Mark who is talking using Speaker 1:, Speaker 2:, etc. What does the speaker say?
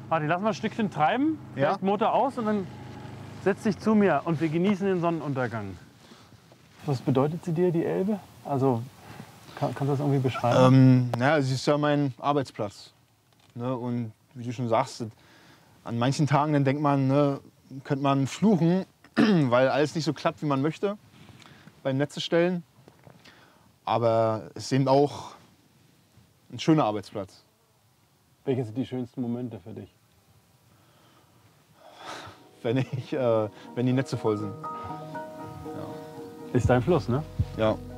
Speaker 1: Martin, lass mal ein Stückchen treiben.
Speaker 2: Ja.
Speaker 1: Fällt Motor aus und dann setz dich zu mir und wir genießen den Sonnenuntergang. Was bedeutet sie dir, die Elbe? Also, kannst du das irgendwie beschreiben?
Speaker 2: Naja, sie ist ja mein Arbeitsplatz. Ne? Und wie du schon sagst, an manchen Tagen dann denkt man, ne, könnte man fluchen, weil alles nicht so klappt, wie man möchte beim Netze stellen. Aber es ist eben auch ein schöner Arbeitsplatz.
Speaker 1: Welche sind die schönsten Momente für dich?
Speaker 2: Wenn die Netze voll sind.
Speaker 1: Ist dein Fluss, ne?
Speaker 2: Ja.